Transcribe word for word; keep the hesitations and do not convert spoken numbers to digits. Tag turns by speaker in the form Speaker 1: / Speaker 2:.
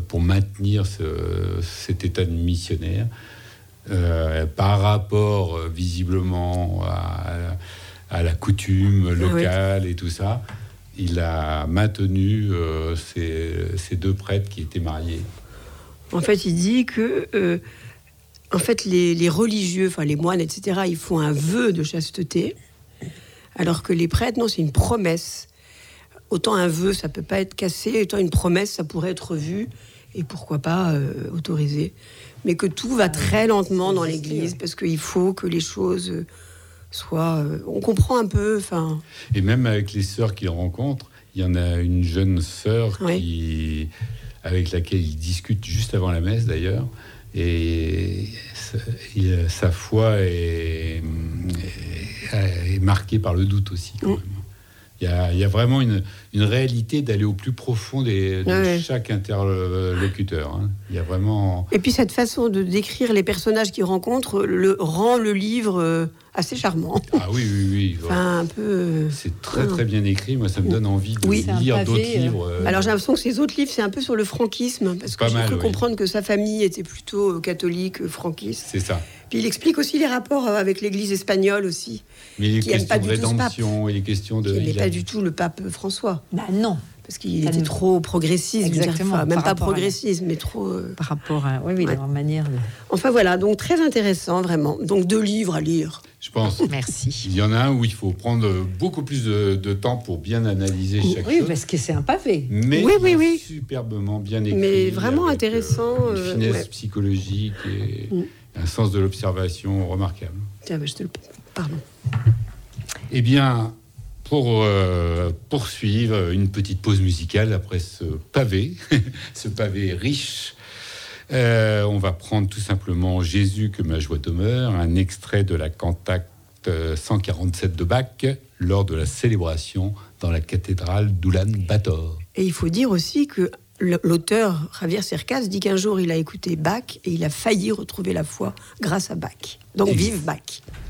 Speaker 1: pour maintenir ce, cet état de missionnaire euh, par rapport euh, visiblement à, à la coutume locale oui. et tout ça. Il a maintenu euh, ces, ces deux prêtres qui étaient mariés.
Speaker 2: En fait, il dit que euh, en fait, les, les religieux, enfin les moines, et cetera, ils font un vœu de chasteté, alors que les prêtres, non, c'est une promesse. Autant un vœu, ça peut pas être cassé, autant une promesse, ça pourrait être vu, et pourquoi pas euh, autorisé. Mais que tout va très lentement dans l'Église, parce qu'il faut que les choses soient... Euh, on comprend un peu, enfin...
Speaker 1: Et même avec les sœurs qu'il rencontre, il y en a une jeune sœur
Speaker 2: oui.
Speaker 1: qui, avec laquelle il discute juste avant la messe, d'ailleurs, et sa, il, sa foi est, est, est marquée par le doute aussi, quand mmh. même. Il y, a, il y a vraiment une, une réalité d'aller au plus profond des, de ouais. chaque interlocuteur. Hein. Il y a vraiment...
Speaker 2: Et puis cette façon de décrire les personnages qu'il rencontre le, rend le livre assez charmant.
Speaker 1: Ah oui, oui, oui.
Speaker 2: Enfin, un peu...
Speaker 1: C'est très, très bien écrit. Moi, ça me donne envie de oui, lire pavé, d'autres euh... livres. Euh...
Speaker 2: Alors, j'ai l'impression que ces autres livres, c'est un peu sur le franquisme, parce que j'ai mal, cru oui. comprendre que sa famille était plutôt catholique, franquiste.
Speaker 1: C'est ça.
Speaker 2: Puis il explique aussi les rapports avec l'Église espagnole aussi.
Speaker 1: Mais les questions de rédemption et les questions de...
Speaker 2: Qui n'aimait pas du tout le pape François.
Speaker 3: Bah non.
Speaker 2: Parce qu'il était trop progressiste.
Speaker 3: Exactement.
Speaker 2: Enfin, même pas progressiste, mais trop... Euh...
Speaker 3: Par rapport à... Oui, oui, ouais. leur manière de...
Speaker 2: Enfin voilà, donc très intéressant, vraiment. Donc deux livres à lire.
Speaker 1: Je pense.
Speaker 3: Merci.
Speaker 1: Il y en a un où il faut prendre beaucoup plus de, de temps pour bien analyser chaque
Speaker 3: oui,
Speaker 1: chose.
Speaker 3: Parce que c'est un pavé.
Speaker 1: Mais
Speaker 2: oui, oui, oui.
Speaker 1: superbement bien écrit.
Speaker 2: Mais vraiment intéressant.
Speaker 1: Euh, une finesse
Speaker 2: euh, ouais.
Speaker 1: psychologique et mm. un sens de l'observation remarquable.
Speaker 2: Tiens, je te le... Pardon.
Speaker 1: Eh bien... Pour euh, poursuivre, une petite pause musicale après ce pavé, ce pavé riche. Euh, on va prendre tout simplement Jésus que ma joie demeure, un extrait de la cantate cent quarante-sept de Bach lors de la célébration dans la cathédrale d'Ulan-Bator.
Speaker 2: Et il faut dire aussi que l'auteur Javier Cercas dit qu'un jour il a écouté Bach et il a failli retrouver la foi grâce à Bach. Donc vive Bach.